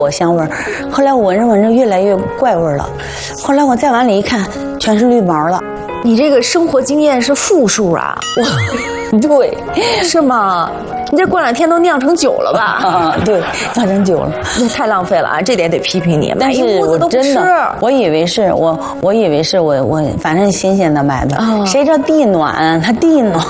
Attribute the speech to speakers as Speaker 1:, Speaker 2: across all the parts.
Speaker 1: 果香味儿。后来我闻着闻着越来越怪味儿了，后来我再往里一看，全是绿毛了。
Speaker 2: 你这个生活经验是负数啊！
Speaker 1: 对，
Speaker 2: 是吗？你这过2天都酿成酒了吧？
Speaker 1: 啊，对，酿成酒了，
Speaker 2: 那太浪费了啊！这点得批评你。
Speaker 1: 但是我真的，我以为是我，反正新鲜的买的，谁知道地暖，它地暖，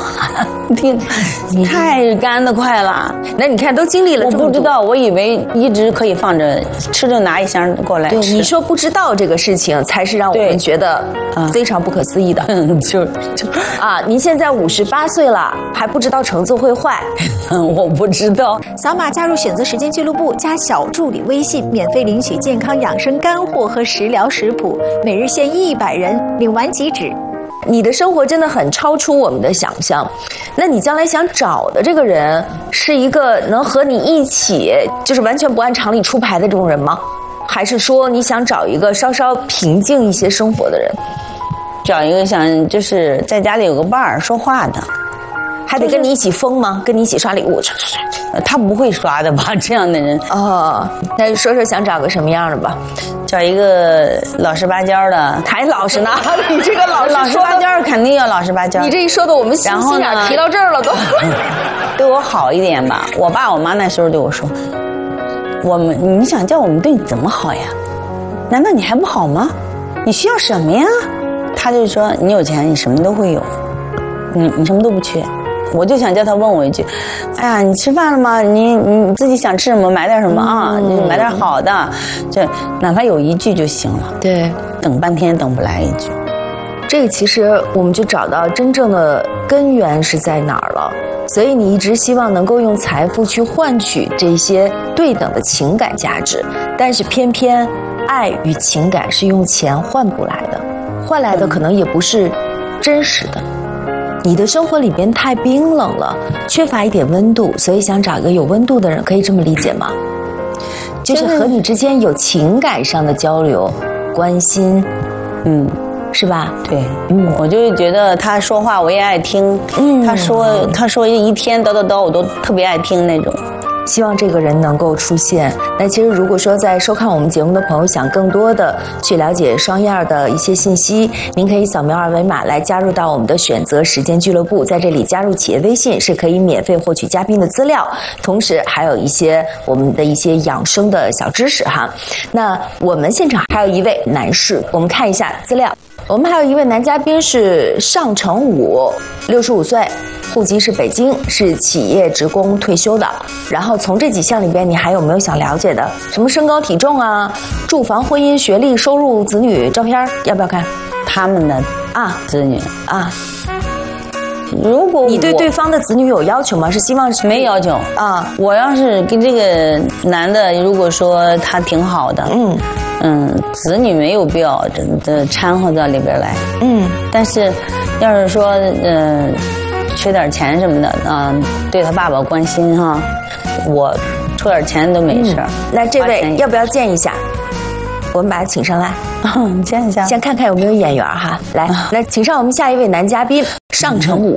Speaker 1: 太干得快了。
Speaker 2: 那你看都经历了这么多，
Speaker 1: 我不知道，我以为一直可以放着吃，就拿一箱过来吃。
Speaker 2: 对，你说不知道这个事情，才是让我们觉得非常不可思议的。您现在58岁了，还不知道橙子会坏？
Speaker 1: 我不知道。
Speaker 3: 扫码加入选择时间俱乐部，加小助理微信，免费领取健康养生干货和食疗食谱，每日限100人，领完即止。
Speaker 2: 你的生活真的很超出我们的想象。那你将来想找的这个人，是一个能和你一起，就是完全不按常理出牌的这种人吗？还是说你想找一个稍稍平静一些生活的人？
Speaker 1: 找一个想就是在家里有个伴儿说话的。
Speaker 2: 还得跟你一起疯吗？跟你一起刷礼物？
Speaker 1: 他不会刷的吧？这样的人
Speaker 2: 哦，那就说说想找个什么样的吧？
Speaker 1: 找一个老实巴交的，
Speaker 2: 还老实呢？你这个老
Speaker 1: 实巴交肯定要老实巴交。
Speaker 2: 你这一说的，我们心眼提到这儿了都。
Speaker 1: 对我好一点吧。我爸我妈那时候对我说：“你想叫我们对你怎么好呀？难道你还不好吗？你需要什么呀？”他就说：“你有钱，你什么都会有，你什么都不缺。”我就想叫他问我一句：“哎呀，你吃饭了吗？你自己想吃什么买点什么啊？你买点好的，这哪怕有一句就行了。”
Speaker 2: 对，
Speaker 1: 等半天等不来一句。
Speaker 2: 这个其实我们就找到真正的根源是在哪儿了。所以你一直希望能够用财富去换取这些对等的情感价值，但是偏偏爱与情感是用钱换不来的，换来的可能也不是真实的。你的生活里边太冰冷了，缺乏一点温度，所以想找一个有温度的人，可以这么理解吗？就是和你之间有情感上的交流、关心，是吧？
Speaker 1: 对，我就觉得他说话我也爱听，他说一天叨叨叨，我都特别爱听那种。
Speaker 2: 希望这个人能够出现。那其实如果说在收看我们节目的朋友想更多的去了解双燕的一些信息，您可以扫描2维码来加入到我们的选择时间俱乐部，在这里加入企业微信是可以免费获取嘉宾的资料，同时还有一些我们的一些养生的小知识哈。那我们现场还有一位男士，我们看一下资料。我们还有一位男嘉宾是尚成武，65岁，户籍是北京，是企业职工退休的。然后从这几项里边，你还有没有想了解的？什么身高体重啊，住房、婚姻、学历、收入、子女照片，要不要看？
Speaker 1: 他们的子女啊。如果
Speaker 2: 你对对方的子女有要求吗？是希望是
Speaker 1: 没要求啊。我要是跟这个男的，如果说他挺好的，子女没有必要这掺和到里边来，但是要是说缺点钱什么的对他爸爸关心哈，我出点钱都没事。
Speaker 2: 那这位要不要见一下？我们把他请上来，
Speaker 1: 见一下，
Speaker 2: 先看看有没有眼缘哈。来，那请上我们下一位男嘉宾尚成武。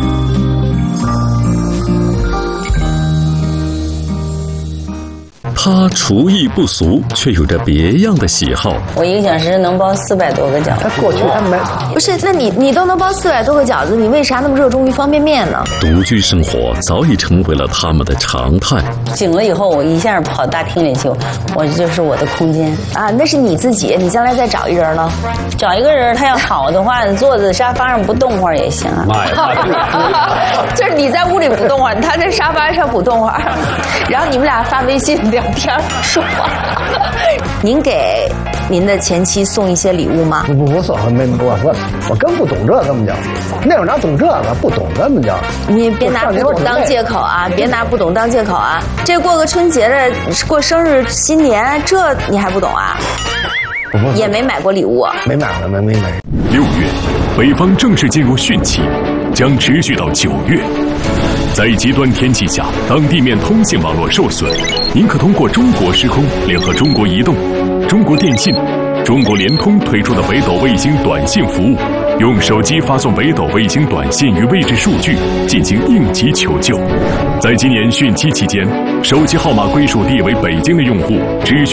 Speaker 4: 他厨艺不俗，却有着别样的喜好。
Speaker 1: 我1个小时能包400多个饺子。
Speaker 5: 过去他们
Speaker 2: 不是，那你都能包400多个饺子，你为啥那么热衷于方便面呢？
Speaker 4: 独居生活早已成为了他们的常态。
Speaker 1: 醒了以后，我一下跑大厅里去，我就是我的空间
Speaker 2: 啊。那是你自己，你将来再找一人呢？
Speaker 1: 找一个人，他要好的话，坐在沙发上不动会儿也行啊。
Speaker 4: 妈呀！
Speaker 2: 就是你在屋里不动会儿，他在沙发上不动会儿，然后你们俩发微信聊天说话。您给您的前妻送一些礼物吗？
Speaker 5: 不送，我更不懂这怎么讲，那会儿哪懂这个，不懂怎么讲。
Speaker 2: 你别拿不懂当借口啊！别拿不懂当借口啊！这过个春节的，过生日、新年，这你还不懂啊？也没买过礼物，
Speaker 5: 没买。
Speaker 4: 6月，北方正式进入汛期，将持续到9月。在极端天气下，当地面通信网络受损，您可通过中国时空联合中国移动、中国电信、中国联通推出的北斗卫星短信服务， 用手机发送北斗卫星短信与位置数据进行应急求救。在今年汛期期间，手机号码归属地为北京的用户只需